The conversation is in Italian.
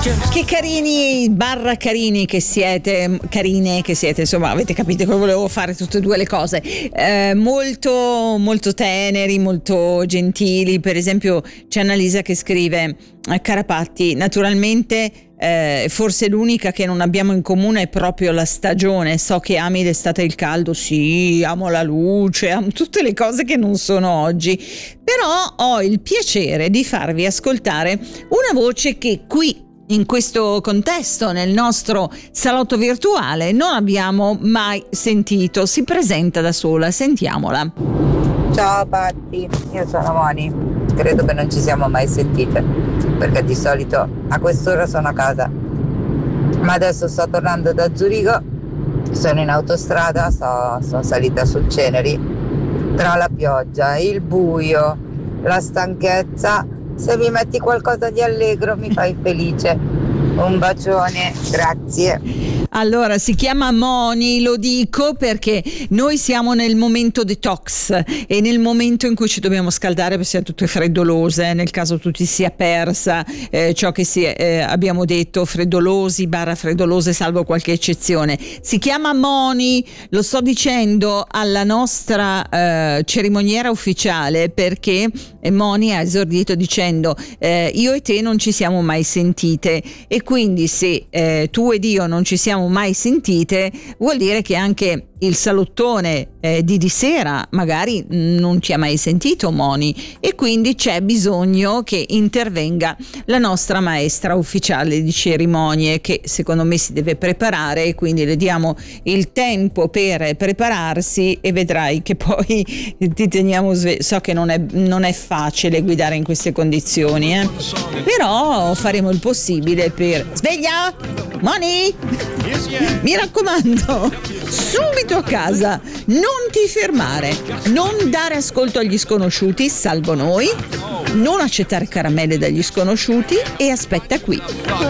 Che carini barra carini che siete, carine che siete, insomma avete capito che volevo fare tutte e due le cose, molto molto teneri, molto gentili. Per esempio c'è Annalisa che scrive: Carapatti, naturalmente forse l'unica che non abbiamo in comune è proprio la stagione. So che ami l'estate e il caldo, sì, amo la luce, amo tutte le cose che non sono oggi, però ho il piacere di farvi ascoltare una voce che qui in questo contesto, nel nostro salotto virtuale, non abbiamo mai sentito. Si presenta da sola, sentiamola. Ciao Patti, io sono Moni, credo che non ci siamo mai sentite, perché di solito a quest'ora sono a casa, ma adesso sto tornando da Zurigo, sono in autostrada, sono salita sul Ceneri, tra la pioggia, il buio, la stanchezza. Se mi metti qualcosa di allegro mi fai felice. Un bacione, grazie. Allora, si chiama Moni, lo dico perché noi siamo nel momento detox e nel momento in cui ci dobbiamo scaldare perché siamo tutte freddolose, nel caso tu ti sia persa ciò che abbiamo detto, freddolosi barra freddolose, salvo qualche eccezione. Si chiama Moni, lo sto dicendo alla nostra cerimoniera ufficiale perché Moni ha esordito dicendo io e te non ci siamo mai sentite, e quindi se tu ed io non ci siamo mai sentite vuol dire che anche il salottone di sera magari non ti ha mai sentito, Moni, e quindi c'è bisogno che intervenga la nostra maestra ufficiale di cerimonie, che secondo me si deve preparare, e quindi le diamo il tempo per prepararsi e vedrai che poi ti teniamo so che non è facile guidare in queste condizioni, però faremo il possibile per... Sveglia! Moni! Mi raccomando, subito a casa, non ti fermare, non dare ascolto agli sconosciuti, salvo noi, non accettare caramelle dagli sconosciuti e aspetta qui.